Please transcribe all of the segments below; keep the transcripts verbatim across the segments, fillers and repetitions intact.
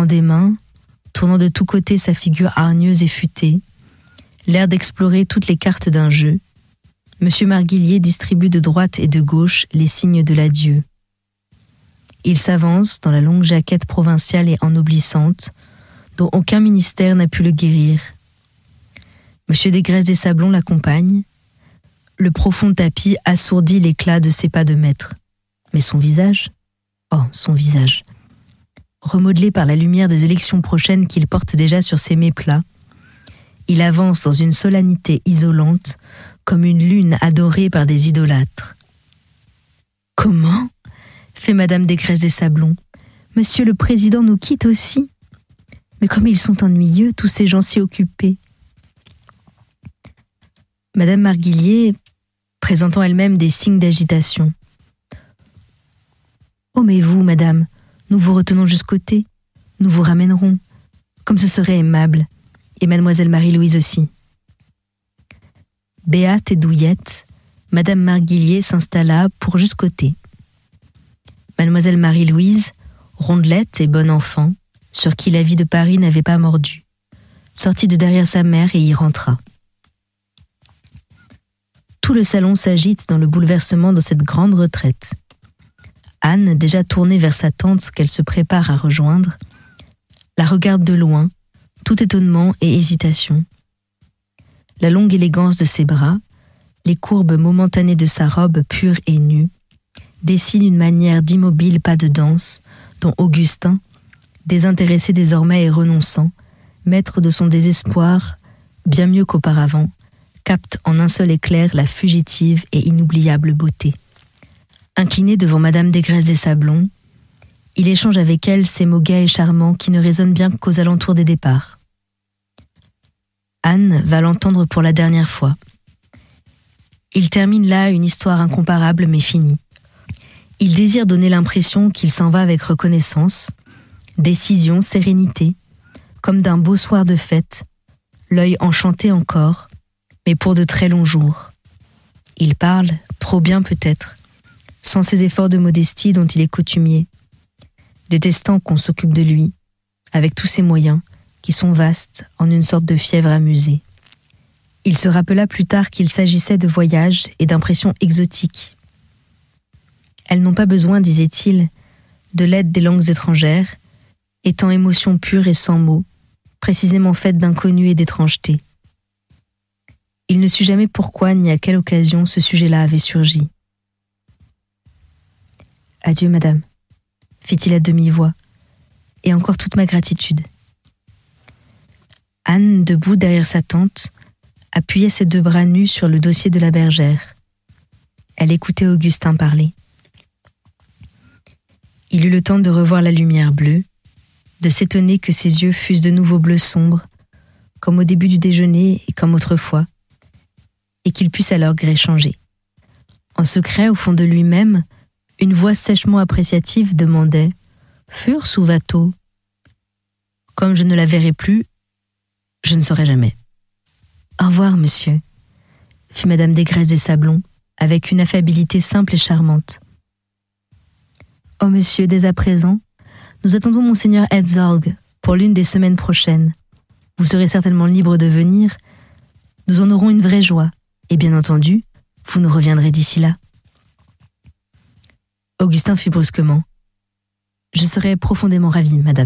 prend des mains, tournant de tous côtés sa figure hargneuse et futée, l'air d'explorer toutes les cartes d'un jeu, Monsieur Marguillier distribue de droite et de gauche les signes de l'adieu. Il s'avance dans la longue jaquette provinciale et ennoblissante, dont aucun ministère n'a pu le guérir. Monsieur Desgraisses des Sablons l'accompagne. Le profond tapis assourdit l'éclat de ses pas de maître. Mais son visage, oh, son visage, remodelé par la lumière des élections prochaines qu'il porte déjà sur ses méplats, il avance dans une solennité isolante, comme une lune adorée par des idolâtres. « Comment ?» fait Madame Desgraisses des Sablons. « Monsieur le Président nous quitte aussi. Mais comme ils sont ennuyeux, tous ces gens si occupés. » Madame Marguillier, présentant elle-même des signes d'agitation. « Oh mais vous, madame, nous vous retenons jusqu'au thé. Nous vous ramènerons, comme ce serait aimable, et mademoiselle Marie-Louise aussi. » Béate et douillette, madame Marguillier s'installa pour jusqu'au thé. Mademoiselle Marie-Louise, rondelette et bonne enfant, sur qui la vie de Paris n'avait pas mordu, sortit de derrière sa mère et y rentra. Tout le salon s'agite dans le bouleversement de cette grande retraite. Anne, déjà tournée vers sa tante qu'elle se prépare à rejoindre, la regarde de loin, tout étonnement et hésitation. La longue élégance de ses bras, les courbes momentanées de sa robe pure et nue, dessinent une manière d'immobile pas de danse dont Augustin, désintéressé désormais et renonçant, maître de son désespoir, bien mieux qu'auparavant, capte en un seul éclair la fugitive et inoubliable beauté. Incliné devant Madame Desgraisses des Sablons, il échange avec elle ces mots gais et charmants qui ne résonnent bien qu'aux alentours des départs. Anne va l'entendre pour la dernière fois. Il termine là une histoire incomparable mais finie. Il désire donner l'impression qu'il s'en va avec reconnaissance, décision, sérénité, comme d'un beau soir de fête, l'œil enchanté encore, mais pour de très longs jours. Il parle, trop bien peut-être, sans ces efforts de modestie dont il est coutumier, détestant qu'on s'occupe de lui, avec tous ses moyens, qui sont vastes, en une sorte de fièvre amusée. Il se rappela plus tard qu'il s'agissait de voyages et d'impressions exotiques. Elles n'ont pas besoin, disait-il, de l'aide des langues étrangères, étant émotions pures et sans mots, précisément faites d'inconnu et d'étrangeté. Il ne sut jamais pourquoi ni à quelle occasion ce sujet-là avait surgi. « Adieu, madame, » fit-il à demi-voix, « et encore toute ma gratitude. » Anne, debout derrière sa tante, appuyait ses deux bras nus sur le dossier de la bergère. Elle écoutait Augustin parler. Il eut le temps de revoir la lumière bleue, de s'étonner que ses yeux fussent de nouveau bleu sombre, comme au début du déjeuner et comme autrefois, et qu'il puisse à leur gré changer. En secret, au fond de lui-même, une voix sèchement appréciative demandait « Furs ou va-t-on » Comme je ne la verrai plus, je ne saurai jamais. « Au revoir, monsieur », fit Madame Desgraisses des Sablons, avec une affabilité simple et charmante. « Oh, monsieur, dès à présent, nous attendons monseigneur Herzog pour l'une des semaines prochaines. Vous serez certainement libre de venir. Nous en aurons une vraie joie, et bien entendu, vous nous reviendrez d'ici là. » Augustin fit brusquement. « Je serais profondément ravi, madame. »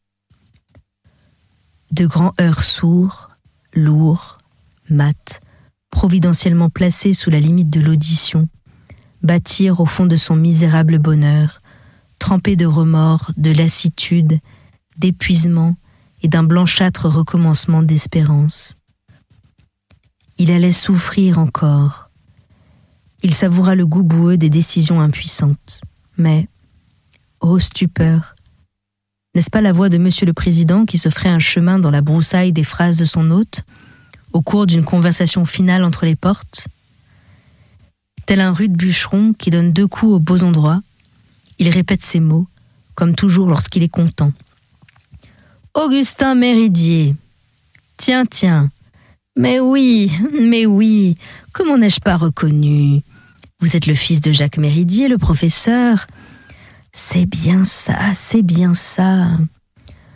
De grands heurts sourds, lourds, mats, providentiellement placés sous la limite de l'audition, battirent au fond de son misérable bonheur, trempé de remords, de lassitude, d'épuisement et d'un blanchâtre recommencement d'espérance. Il allait souffrir encore. Il savoura le goût boueux des décisions impuissantes. Mais, ô stupeur, n'est-ce pas la voix de Monsieur le Président qui se ferait un chemin dans la broussaille des phrases de son hôte, au cours d'une conversation finale entre les portes? Tel un rude bûcheron qui donne deux coups aux beaux endroits, il répète ces mots, comme toujours lorsqu'il est content. « Augustin Méridier. Tiens, tiens. Mais oui, mais oui, comment n'ai-je pas reconnu? Vous êtes le fils de Jacques Méridier, le professeur. C'est bien ça, c'est bien ça.